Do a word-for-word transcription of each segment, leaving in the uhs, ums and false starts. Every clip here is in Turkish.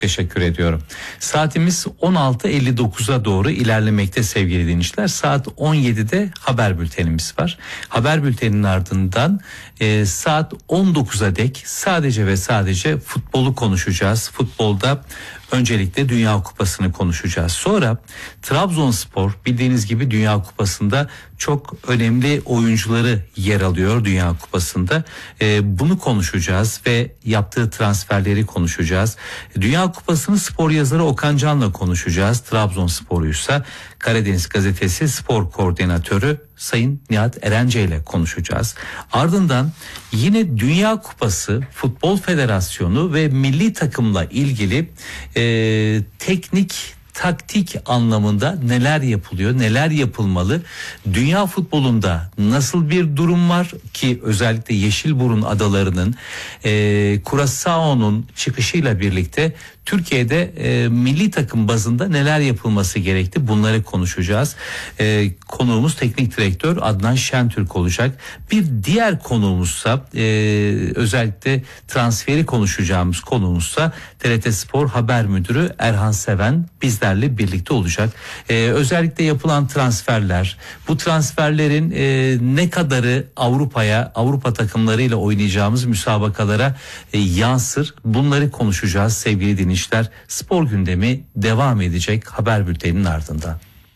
Teşekkür ediyorum. Saatimiz on altı elli dokuza doğru ilerlemekte sevgili dinleyiciler. Saat on yedide haber bültenimiz var. Haber bülteninin ardından e, saat on dokuza dek sadece ve sadece futbolu konuşacağız. Futbolda öncelikle Dünya Kupası'nı konuşacağız. Sonra Trabzonspor bildiğiniz gibi Dünya Kupası'nda çok önemli oyuncuları yer alıyor Dünya Kupası'nda. Ee, bunu konuşacağız ve yaptığı transferleri konuşacağız. Dünya Kupası'nı spor yazarı Okan Can'la konuşacağız. Trabzonspor'uysa Karadeniz Gazetesi spor koordinatörü Sayın Nihat Erence ile konuşacağız. Ardından yine Dünya Kupası, Futbol Federasyonu ve milli takımla ilgili e, teknik taktik anlamında neler yapılıyor, neler yapılmalı? Dünya futbolunda nasıl bir durum var ki özellikle Yeşilburun adalarının e, Curaçao'nun çıkışıyla birlikte Türkiye'de e, milli takım bazında neler yapılması gerekti, bunları konuşacağız. E, konuğumuz teknik direktör Adnan Şentürk olacak. Bir diğer konuğumuzsa e, özellikle transferi konuşacağımız konuğumuzsa T R T Spor Haber Müdürü Erhan Seven bizlerle birlikte olacak. E, özellikle yapılan transferler, bu transferlerin e, ne kadarı Avrupa'ya, Avrupa takımlarıyla oynayacağımız müsabakalara e, yansır, bunları konuşacağız sevgili dinleyiciler. İşler spor gündemi devam edecek haber bülteninin ardından.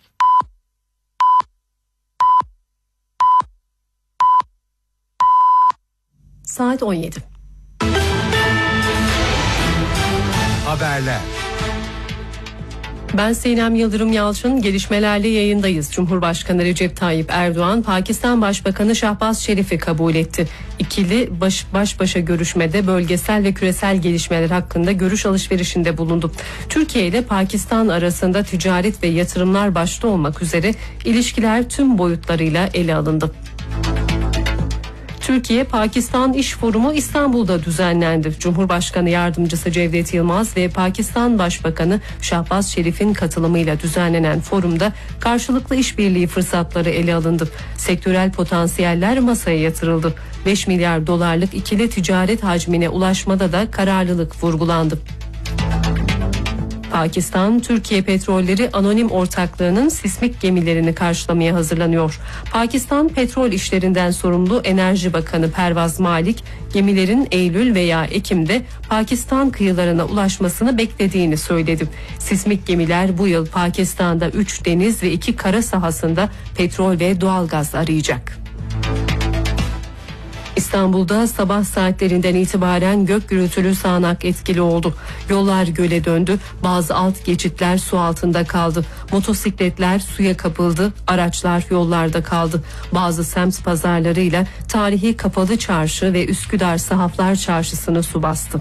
Saat on yedi. Haberler. Ben Sinem Yıldırım Yalçın, gelişmelerle yayındayız. Cumhurbaşkanı Recep Tayyip Erdoğan, Pakistan Başbakanı Şahbaz Şerif'i kabul etti. İkili baş, baş başa görüşmede bölgesel ve küresel gelişmeler hakkında görüş alışverişinde bulundu. Türkiye ile Pakistan arasında ticaret ve yatırımlar başta olmak üzere ilişkiler tüm boyutlarıyla ele alındı. Türkiye-Pakistan İş Forumu İstanbul'da düzenlendi. Cumhurbaşkanı Yardımcısı Cevdet Yılmaz ve Pakistan Başbakanı Şahbaz Şerif'in katılımıyla düzenlenen forumda karşılıklı işbirliği fırsatları ele alındı. Sektörel potansiyeller masaya yatırıldı. beş milyar dolarlık ikili ticaret hacmine ulaşmada da kararlılık vurgulandı. Pakistan, Türkiye Petrolleri Anonim Ortaklığı'nın sismik gemilerini karşılamaya hazırlanıyor. Pakistan petrol işlerinden sorumlu Enerji Bakanı Pervaz Malik, gemilerin Eylül veya Ekim'de Pakistan kıyılarına ulaşmasını beklediğini söyledi. Sismik gemiler bu yıl Pakistan'da üç deniz ve iki kara sahasında petrol ve doğalgaz arayacak. İstanbul'da sabah saatlerinden itibaren gök gürültülü sağanak etkili oldu. Yollar göle döndü, bazı alt geçitler su altında kaldı. Motosikletler suya kapıldı, araçlar yollarda kaldı. Bazı semt pazarlarıyla tarihi Kapalı Çarşı ve Üsküdar Sahaflar Çarşısı'nı su bastı.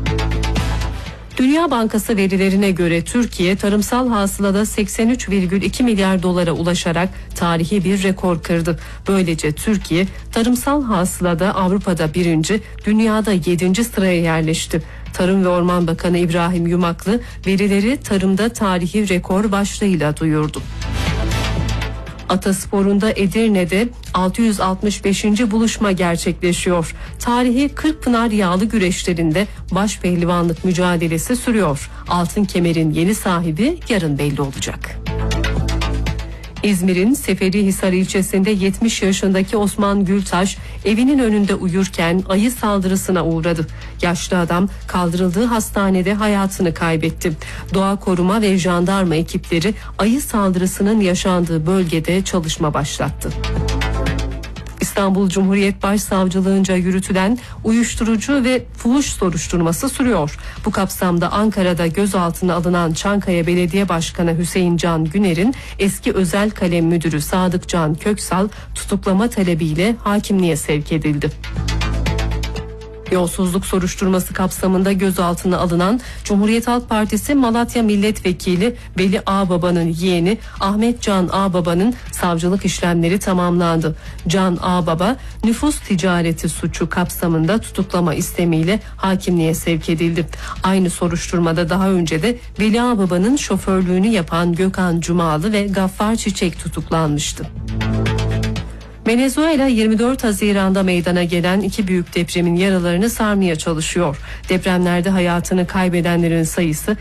Dünya Bankası verilerine göre Türkiye tarımsal hasılada seksen üç virgül iki milyar dolara ulaşarak tarihi bir rekor kırdı. Böylece Türkiye tarımsal hasılada Avrupa'da birinci, dünyada yedinci sıraya yerleşti. Tarım ve Orman Bakanı İbrahim Yumaklı verileri tarımda tarihi rekor başlığıyla duyurdu. Ataspor'unda Edirne'de altı yüz altmış beşinci buluşma gerçekleşiyor. Tarihi Kırkpınar yağlı güreşlerinde baş pehlivanlık mücadelesi sürüyor. Altın kemerin yeni sahibi yarın belli olacak. İzmir'in Seferihisar ilçesinde yetmiş yaşındaki Osman Gültaş evinin önünde uyurken ayı saldırısına uğradı. Yaşlı adam kaldırıldığı hastanede hayatını kaybetti. Doğa koruma ve jandarma ekipleri ayı saldırısının yaşandığı bölgede çalışma başlattı. İstanbul Cumhuriyet Başsavcılığınca yürütülen uyuşturucu ve fuhuş soruşturması sürüyor. Bu kapsamda Ankara'da gözaltına alınan Çankaya Belediye Başkanı Hüseyin Can Güner'in eski özel kalem müdürü Sadık Can Köksal tutuklama talebiyle hakimliğe sevk edildi. Yolsuzluk soruşturması kapsamında gözaltına alınan Cumhuriyet Halk Partisi Malatya Milletvekili Veli Ağbaba'nın yeğeni Ahmet Can Ağbaba'nın savcılık işlemleri tamamlandı. Can Ağbaba nüfus ticareti suçu kapsamında tutuklama istemiyle hakimliğe sevk edildi. Aynı soruşturmada daha önce de Veli Ağbaba'nın şoförlüğünü yapan Gökhan Cumalı ve Gaffar Çiçek tutuklanmıştı. Venezuela yirmi dört Haziran'da meydana gelen iki büyük depremin yaralarını sarmaya çalışıyor. Depremlerde hayatını kaybedenlerin sayısı